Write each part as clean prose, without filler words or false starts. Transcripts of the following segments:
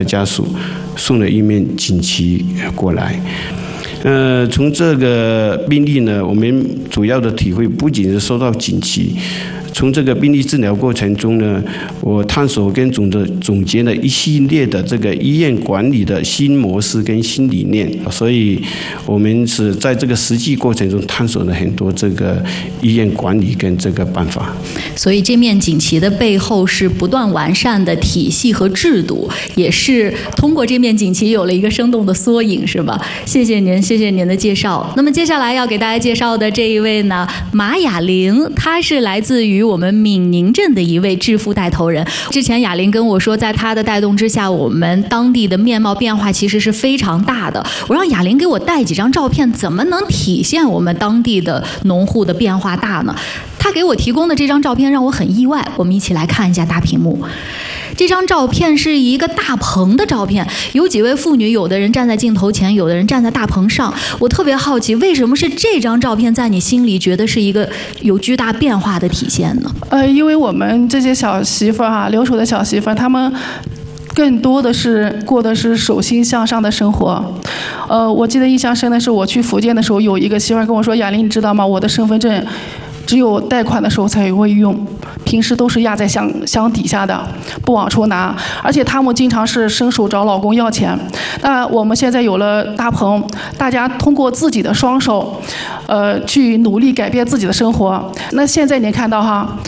家属送了一面锦旗过来。从这个病例呢，我们主要的体会不仅是收到锦旗。从这个病例治疗过程中呢，我探索跟总结了一系列的这个医院管理的新模式跟新理念，所以我们是在这个实际过程中探索了很多这个医院管理跟这个办法。 所以这面锦旗的背后是不断完善的体系和制度，也是通过这面锦旗有了一个生动的缩影，是吧？谢谢您，谢谢您的介绍。那么接下来要给大家介绍的这一位呢，马雅玲，她是来自于我们闽宁镇的一位致富带头人。之前雅玲跟我说，在她的带动之下，我们当地的面貌变化其实是非常大的。我让雅玲给我带几张照片，怎么能体现我们当地的农户的变化大呢？她给我提供的这张照片让我很意外，我们一起来看一下大屏幕。这张照片是一个大棚的照片，有几位妇女，有的人站在镜头前，有的人站在大棚上。我特别好奇，为什么是这张照片在你心里觉得是一个有巨大变化的体现呢？ 因为我们这些小媳妇儿留守的小媳妇儿，她们更多的是过的是手心向上的生活。我记得印象深的是，我去福建的时候，有一个媳妇儿跟我说：“雅玲，你知道吗？我的身份证只有贷款的时候才会用，平时都是压在箱底下的，不往出拿。而且他们经常是伸手找老公要钱。那我们现在有了大棚，大家通过自己的双手，去努力改变自己的生活。那现在您看到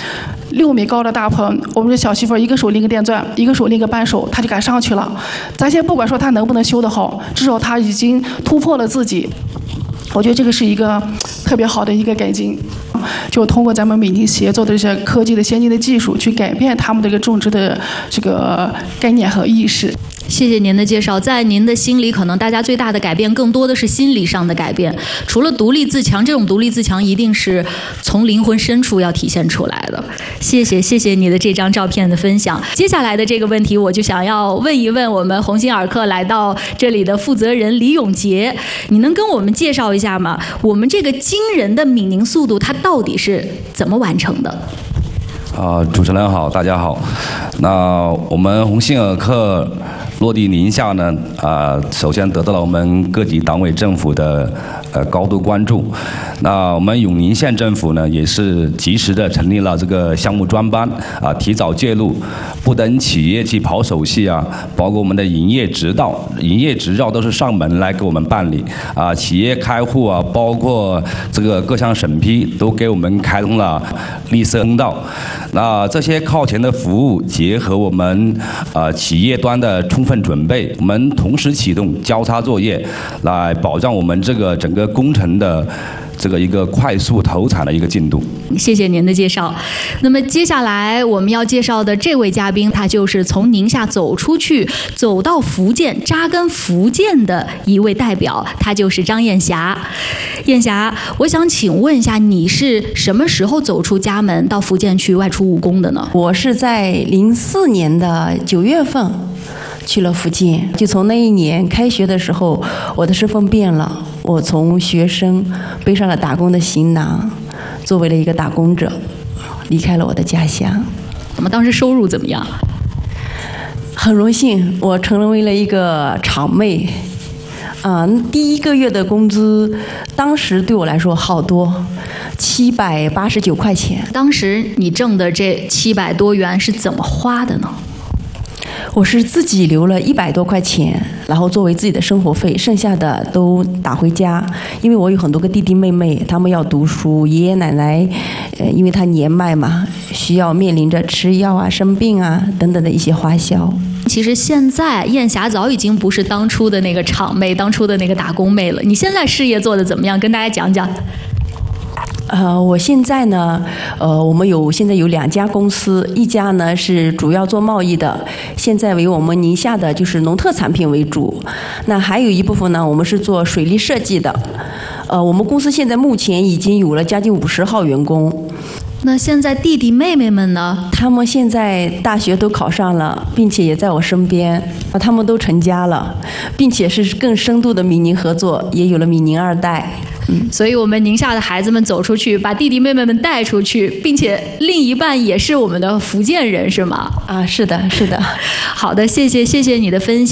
6米高的大棚，我们这小媳妇儿一个手拎个电钻，一个手拎个扳手，她就敢上去了。咱先不管说她能不能修得好，至少她已经突破了自己。我觉得这个是一个特别好的一个改进，就通过咱们闽宁协作的这些科技的先进的技术，去改变他们这个种植的这个概念和意识。 谢谢您的介绍。在您的心里，可能大家最大的改变更多的是心理上的改变。除了独立自强，这种独立自强一定是从灵魂深处要体现出来的。谢谢你的这张照片的分享。接下来的这个问题，我就想要问一问我们鸿星尔克来到这里的负责人李永杰，你能跟我们介绍一下吗？我们这个惊人的闽宁速度，它到底是怎么完成的？ 主持人好，大家好。那我们鸿星尔克落地宁夏呢，首先得到了我们各级党委政府的高度关注。那我们永宁县政府呢，也是及时的成立了这个项目专班，提早介入，不等企业去跑手续包括我们的营业执照都是上门来给我们办理企业开户包括这个各项审批都给我们开通了绿色通道。那这些靠前的服务结合我们企业端的充分准备，我们同时启动交叉作业，来保障我们这个整个工程的这个一个快速投产的一个进度。 谢谢您的介绍。那么接下来我们要介绍的这位嘉宾，他就是从宁夏走出去，走到福建，扎根福建的一位代表，他就是张艳霞。艳霞，我想请问一下，你是什么时候走出家门到福建去外出务工的呢？ 我是在04年的9月份去了福建，就从那一年开学的时候，我的身份变了，我从学生背上了打工的行囊，作为了一个打工者，离开了我的家乡。 那么当时收入怎么样？ 很荣幸，我成为了一个厂妹。第1个月的工资，当时对我来说好多，789块钱。 当时你挣的这700多元是怎么花的呢？ 我是自己留了100多块钱，然后作为自己的生活费，剩下的都打回家。因为我有很多个弟弟妹妹，他们要读书，爷爷奶奶，因为他年迈嘛，需要面临着吃药生病等等的一些花销。 其实现在艳霞早已经不是当初的那个厂妹，当初的那个打工妹了。你现在事业做得怎么样？跟大家讲讲。 我现在呢，我们现在有2家公司，一家呢是主要做贸易的，现在为我们宁夏的就是农特产品为主。那还有一部分呢，我们是做水利设计的。我们公司现在目前已经有了将近50号员工。 那现在弟弟妹妹们呢？ 他们现在大学都考上了，并且也在我身边，他们都成家了，并且是更深度的闽宁合作，也有了闽宁2代。 所以我们宁夏的孩子们走出去，把弟弟妹妹们带出去，并且另一半也是我们的福建人，是吗？ 啊，是的，是的。 好的，谢谢你的分享。